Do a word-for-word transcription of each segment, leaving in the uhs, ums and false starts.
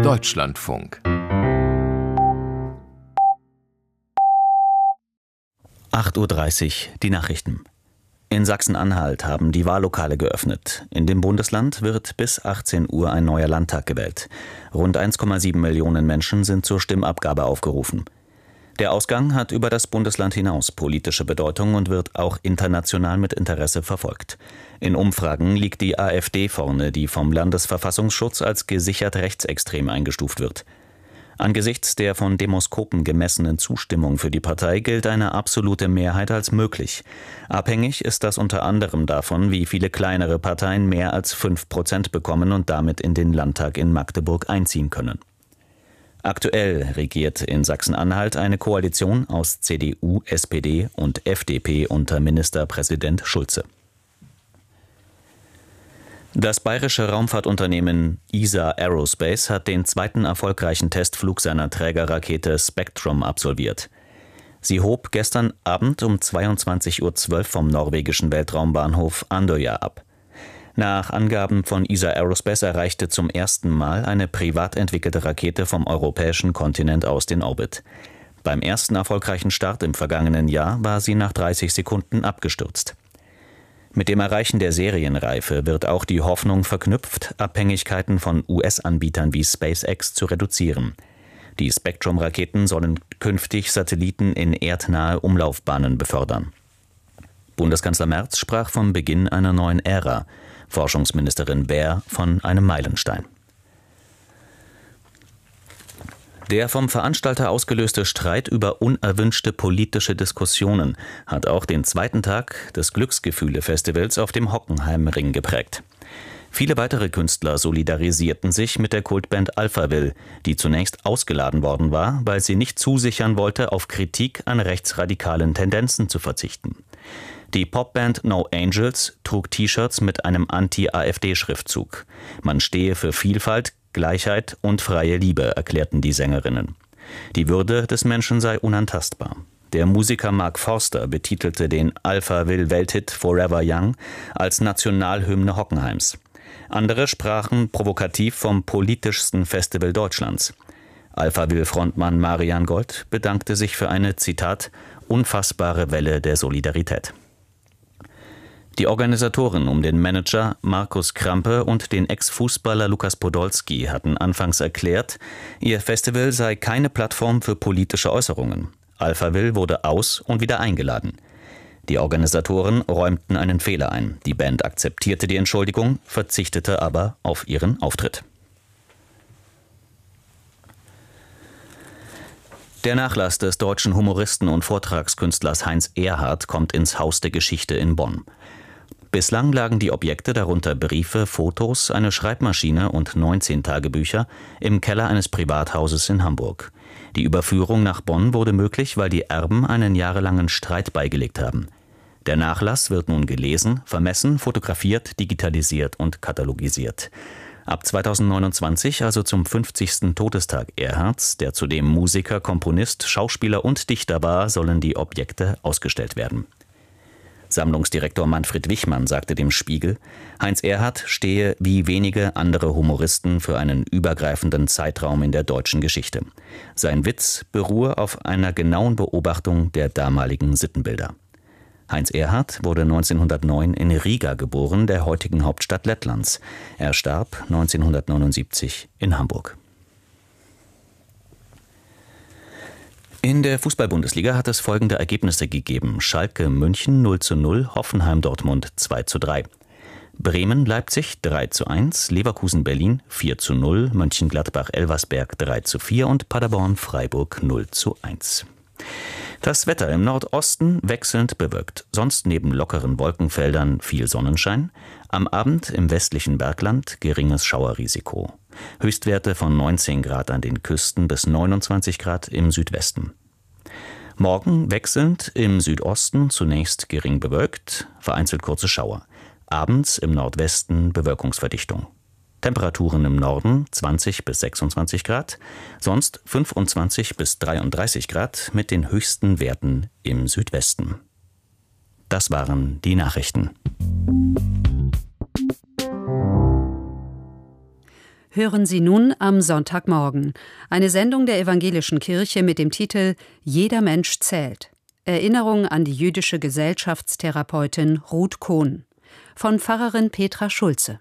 Deutschlandfunk. acht Uhr dreißig, die Nachrichten. In Sachsen-Anhalt haben die Wahllokale geöffnet. In dem Bundesland wird bis achtzehn Uhr ein neuer Landtag gewählt. Rund eins Komma sieben Millionen Menschen sind zur Stimmabgabe aufgerufen. Der Ausgang hat über das Bundesland hinaus politische Bedeutung und wird auch international mit Interesse verfolgt. In Umfragen liegt die AfD vorne, die vom Landesverfassungsschutz als gesichert rechtsextrem eingestuft wird. Angesichts der von Demoskopen gemessenen Zustimmung für die Partei gilt eine absolute Mehrheit als möglich. Abhängig ist das unter anderem davon, wie viele kleinere Parteien mehr als fünf Prozent bekommen und damit in den Landtag in Magdeburg einziehen können. Aktuell regiert in Sachsen-Anhalt eine Koalition aus C D U, S P D und F D P unter Ministerpräsident Schulze. Das bayerische Raumfahrtunternehmen E S A Aerospace hat den zweiten erfolgreichen Testflug seiner Trägerrakete Spectrum absolviert. Sie hob gestern Abend um zweiundzwanzig Uhr zwölf vom norwegischen Weltraumbahnhof Andøya ab. Nach Angaben von E S A Aerospace erreichte zum ersten Mal eine privat entwickelte Rakete vom europäischen Kontinent aus den Orbit. Beim ersten erfolgreichen Start im vergangenen Jahr war sie nach dreißig Sekunden abgestürzt. Mit dem Erreichen der Serienreife wird auch die Hoffnung verknüpft, Abhängigkeiten von U S-Anbietern wie SpaceX zu reduzieren. Die Spectrum-Raketen sollen künftig Satelliten in erdnahe Umlaufbahnen befördern. Bundeskanzler Merz sprach vom Beginn einer neuen Ära, Forschungsministerin Baer von einem Meilenstein. Der vom Veranstalter ausgelöste Streit über unerwünschte politische Diskussionen hat auch den zweiten Tag des Glücksgefühle-Festivals auf dem Hockenheimring geprägt. Viele weitere Künstler solidarisierten sich mit der Kultband Alphaville, die zunächst ausgeladen worden war, weil sie nicht zusichern wollte, auf Kritik an rechtsradikalen Tendenzen zu verzichten. Die Popband No Angels trug T-Shirts mit einem Anti-AfD-Schriftzug. Man stehe für Vielfalt, Gleichheit und freie Liebe, erklärten die Sängerinnen. Die Würde des Menschen sei unantastbar. Der Musiker Mark Forster betitelte den Alphaville-Welthit Forever Young als Nationalhymne Hockenheims. Andere sprachen provokativ vom politischsten Festival Deutschlands. Alphaville-Frontmann Marian Gold bedankte sich für eine, Zitat, unfassbare Welle der Solidarität. Die Organisatoren um den Manager Markus Krampe und den Ex-Fußballer Lukas Podolski hatten anfangs erklärt, ihr Festival sei keine Plattform für politische Äußerungen. Alphaville wurde aus- und wieder eingeladen. Die Organisatoren räumten einen Fehler ein. Die Band akzeptierte die Entschuldigung, verzichtete aber auf ihren Auftritt. Der Nachlass des deutschen Humoristen und Vortragskünstlers Heinz Erhardt kommt ins Haus der Geschichte in Bonn. Bislang lagen die Objekte, darunter Briefe, Fotos, eine Schreibmaschine und neunzehn Tagebücher, im Keller eines Privathauses in Hamburg. Die Überführung nach Bonn wurde möglich, weil die Erben einen jahrelangen Streit beigelegt haben. Der Nachlass wird nun gelesen, vermessen, fotografiert, digitalisiert und katalogisiert. Ab zweitausendneunundzwanzig, also zum fünfzigsten Todestag Erhardts, der zudem Musiker, Komponist, Schauspieler und Dichter war, sollen die Objekte ausgestellt werden. Sammlungsdirektor Manfred Wichmann sagte dem Spiegel, Heinz Erhardt stehe wie wenige andere Humoristen für einen übergreifenden Zeitraum in der deutschen Geschichte. Sein Witz beruhe auf einer genauen Beobachtung der damaligen Sittenbilder. Heinz Erhardt wurde neunzehnhundertneun in Riga geboren, der heutigen Hauptstadt Lettlands. Er starb neunzehnhundertneunundsiebzig in Hamburg. In der Fußball-Bundesliga hat es folgende Ergebnisse gegeben. Schalke München null zu null, Hoffenheim Dortmund zwei zu drei. Bremen Leipzig drei zu eins, Leverkusen Berlin vier zu null, Mönchengladbach Elversberg drei zu vier und Paderborn Freiburg null zu eins. Das Wetter im Nordosten wechselnd bewölkt, sonst neben lockeren Wolkenfeldern viel Sonnenschein. Am Abend im westlichen Bergland geringes Schauerrisiko. Höchstwerte von neunzehn Grad an den Küsten bis neunundzwanzig Grad im Südwesten. Morgen wechselnd im Südosten zunächst gering bewölkt, vereinzelt kurze Schauer. Abends im Nordwesten Bewölkungsverdichtung. Temperaturen im Norden zwanzig bis sechsundzwanzig Grad, sonst fünfundzwanzig bis dreiunddreißig Grad mit den höchsten Werten im Südwesten. Das waren die Nachrichten. Hören Sie nun am Sonntagmorgen eine Sendung der Evangelischen Kirche mit dem Titel »Jeder Mensch zählt«. Erinnerung an die jüdische Gesellschaftstherapeutin Ruth Cohn von Pfarrerin Petra Schulze.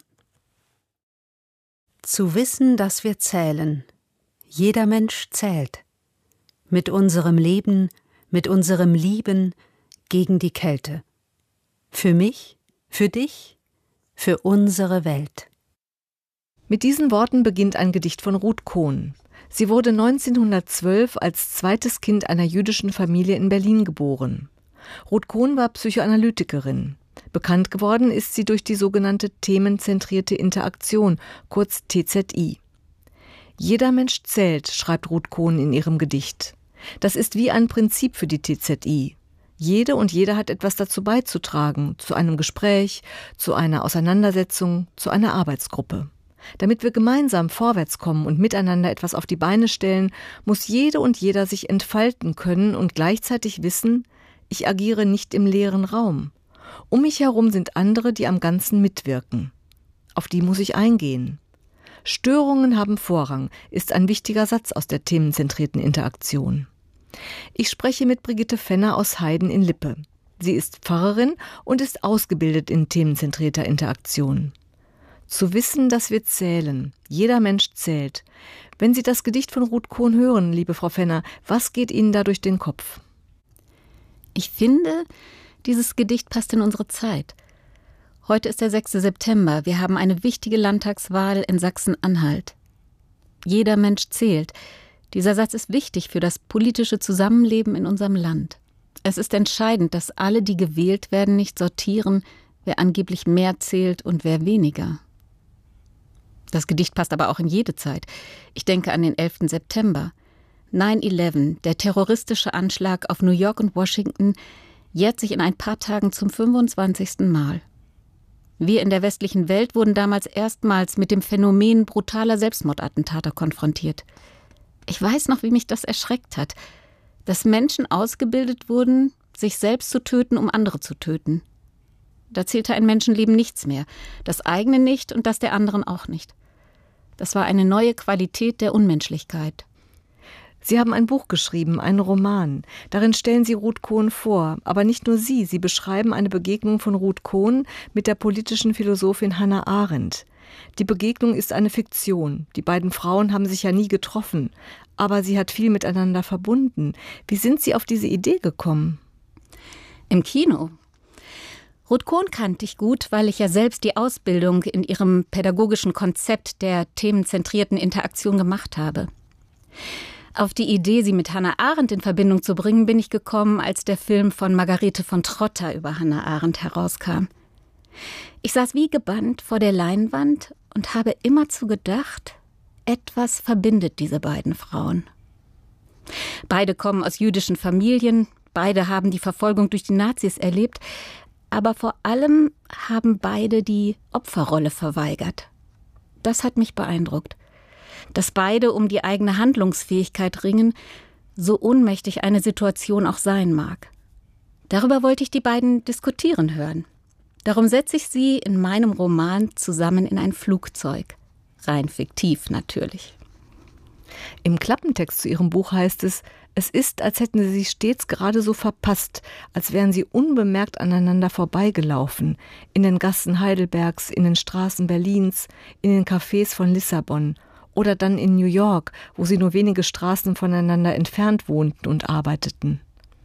Zu wissen, dass wir zählen. Jeder Mensch zählt. Mit unserem Leben, mit unserem Lieben gegen die Kälte. Für mich, für dich, für unsere Welt. Mit diesen Worten beginnt ein Gedicht von Ruth Cohn. Sie wurde neunzehnhundertzwölf als zweites Kind einer jüdischen Familie in Berlin geboren. Ruth Cohn war Psychoanalytikerin. Bekannt geworden ist sie durch die sogenannte themenzentrierte Interaktion, kurz T Z I. Jeder Mensch zählt, schreibt Ruth Cohn in ihrem Gedicht. Das ist wie ein Prinzip für die T Z I. Jede und jeder hat etwas dazu beizutragen, zu einem Gespräch, zu einer Auseinandersetzung, zu einer Arbeitsgruppe. Damit wir gemeinsam vorwärts kommen und miteinander etwas auf die Beine stellen, muss jede und jeder sich entfalten können und gleichzeitig wissen, ich agiere nicht im leeren Raum. Um mich herum sind andere, die am Ganzen mitwirken. Auf die muss ich eingehen. Störungen haben Vorrang, ist ein wichtiger Satz aus der themenzentrierten Interaktion. Ich spreche mit Brigitte Fenner aus Heiden in Lippe. Sie ist Pfarrerin und ist ausgebildet in themenzentrierter Interaktion. Zu wissen, dass wir zählen. Jeder Mensch zählt. Wenn Sie das Gedicht von Ruth Cohn hören, liebe Frau Fenner, was geht Ihnen da durch den Kopf? Ich finde, dieses Gedicht passt in unsere Zeit. Heute ist der sechste September. Wir haben eine wichtige Landtagswahl in Sachsen-Anhalt. Jeder Mensch zählt. Dieser Satz ist wichtig für das politische Zusammenleben in unserem Land. Es ist entscheidend, dass alle, die gewählt werden, nicht sortieren, wer angeblich mehr zählt und wer weniger. Das Gedicht passt aber auch in jede Zeit. Ich denke an den elften September. neun elf, der terroristische Anschlag auf New York und Washington, jährt sich in ein paar Tagen zum fünfundzwanzigsten Mal. Wir in der westlichen Welt wurden damals erstmals mit dem Phänomen brutaler Selbstmordattentate konfrontiert. Ich weiß noch, wie mich das erschreckt hat, dass Menschen ausgebildet wurden, sich selbst zu töten, um andere zu töten. Da zählte ein Menschenleben nichts mehr, das eigene nicht und das der anderen auch nicht. Das war eine neue Qualität der Unmenschlichkeit. Sie haben ein Buch geschrieben, einen Roman. Darin stellen Sie Ruth Cohn vor. Aber nicht nur Sie, Sie beschreiben eine Begegnung von Ruth Cohn mit der politischen Philosophin Hannah Arendt. Die Begegnung ist eine Fiktion. Die beiden Frauen haben sich ja nie getroffen. Aber sie hat viel miteinander verbunden. Wie sind Sie auf diese Idee gekommen? Im Kino. Ruth Cohn kannte ich gut, weil ich ja selbst die Ausbildung in ihrem pädagogischen Konzept der themenzentrierten Interaktion gemacht habe. Auf die Idee, sie mit Hannah Arendt in Verbindung zu bringen, bin ich gekommen, als der Film von Margarete von Trotta über Hannah Arendt herauskam. Ich saß wie gebannt vor der Leinwand und habe immerzu gedacht, etwas verbindet diese beiden Frauen. Beide kommen aus jüdischen Familien, beide haben die Verfolgung durch die Nazis erlebt, aber vor allem haben beide die Opferrolle verweigert. Das hat mich beeindruckt. Dass beide um die eigene Handlungsfähigkeit ringen, so ohnmächtig eine Situation auch sein mag. Darüber wollte ich die beiden diskutieren hören. Darum setze ich sie in meinem Roman zusammen in ein Flugzeug. Rein fiktiv natürlich. Im Klappentext zu Ihrem Buch heißt es, es ist, als hätten sie sich stets gerade so verpasst, als wären sie unbemerkt aneinander vorbeigelaufen, in den Gassen Heidelbergs, in den Straßen Berlins, in den Cafés von Lissabon oder dann in New York, wo sie nur wenige Straßen voneinander entfernt wohnten und arbeiteten.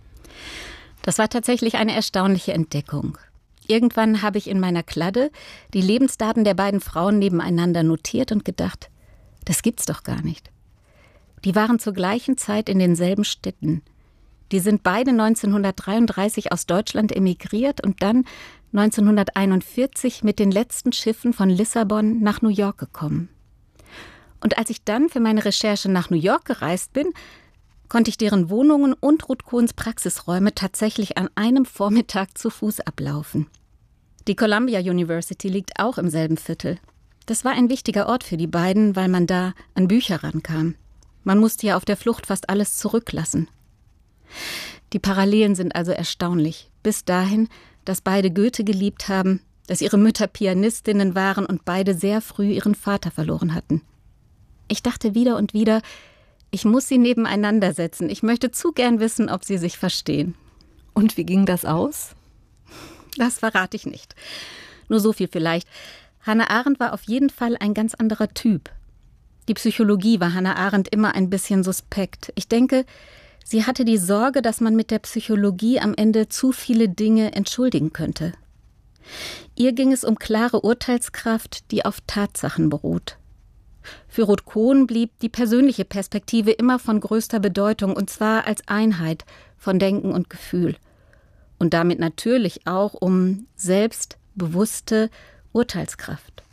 Das war tatsächlich eine erstaunliche Entdeckung. Irgendwann habe ich in meiner Kladde die Lebensdaten der beiden Frauen nebeneinander notiert und gedacht, das gibt's doch gar nicht. Die waren zur gleichen Zeit in denselben Städten. Die sind beide neunzehnhundertdreiunddreißig aus Deutschland emigriert und dann neunzehnhunderteinundvierzig mit den letzten Schiffen von Lissabon nach New York gekommen. Und als ich dann für meine Recherche nach New York gereist bin, konnte ich deren Wohnungen und Ruth Cohns Praxisräume tatsächlich an einem Vormittag zu Fuß ablaufen. Die Columbia University liegt auch im selben Viertel. Das war ein wichtiger Ort für die beiden, weil man da an Bücher rankam. Man musste ja auf der Flucht fast alles zurücklassen. Die Parallelen sind also erstaunlich. Bis dahin, dass beide Goethe geliebt haben, dass ihre Mütter Pianistinnen waren und beide sehr früh ihren Vater verloren hatten. Ich dachte wieder und wieder, ich muss sie nebeneinander setzen. Ich möchte zu gern wissen, ob sie sich verstehen. Und wie ging das aus? Das verrate ich nicht. Nur so viel vielleicht. Hannah Arendt war auf jeden Fall ein ganz anderer Typ. Die Psychologie war Hannah Arendt immer ein bisschen suspekt. Ich denke, sie hatte die Sorge, dass man mit der Psychologie am Ende zu viele Dinge entschuldigen könnte. Ihr ging es um klare Urteilskraft, die auf Tatsachen beruht. Für Ruth Cohn blieb die persönliche Perspektive immer von größter Bedeutung, und zwar als Einheit von Denken und Gefühl. Und damit natürlich auch um selbstbewusste Urteilskraft.